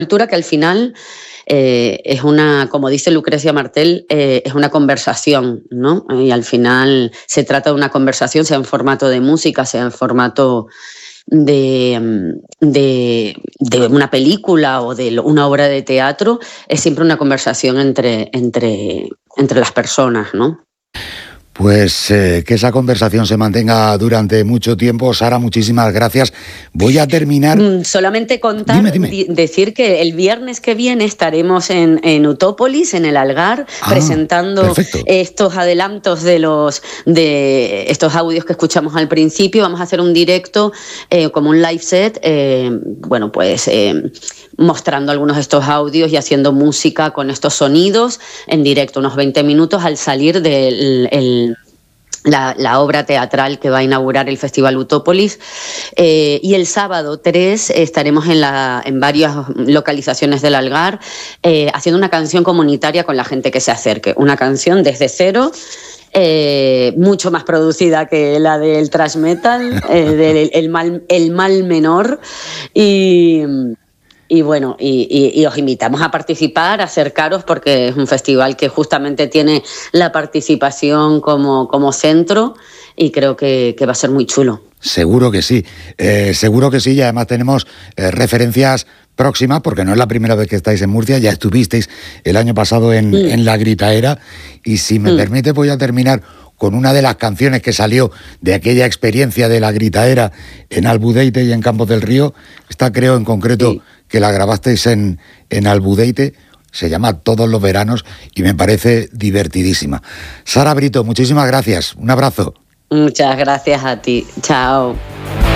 cultura que al final es una, como dice Lucrecia Martel, es una conversación, ¿no? Y al final se trata de una conversación, sea en formato de música, sea en formato de una película o de una obra de teatro, es siempre una conversación entre las personas, ¿no? Pues que esa conversación se mantenga durante mucho tiempo. Sara, muchísimas gracias. Voy a terminar... Solamente contar, decir que el viernes que viene estaremos en Utópolis, en el Algar, presentando perfecto. estos adelantos de estos audios que escuchamos al principio. Vamos a hacer un directo, como un live set, mostrando algunos de estos audios y haciendo música con estos sonidos en directo, unos 20 minutos al salir de la obra teatral que va a inaugurar el Festival Utópolis. Y el sábado 3 estaremos en varias localizaciones del Algar haciendo una canción comunitaria con la gente que se acerque, una canción desde cero, mucho más producida que la del thrash metal, el mal menor, y bueno, y os invitamos a participar, a acercaros, porque es un festival que justamente tiene la participación como centro, y creo que va a ser muy chulo. Seguro que sí, y además tenemos referencias próximas, porque no es la primera vez que estáis en Murcia, ya estuvisteis el año pasado en La Gritaera, y si me permite voy a terminar con una de las canciones que salió de aquella experiencia de La Gritaera en Albudeite y en Campos del Río. Esta creo en concreto que la grabasteis en Albudeite, se llama Todos los veranos y me parece divertidísima. Sara Brito, muchísimas gracias, un abrazo. Muchas gracias a ti, chao.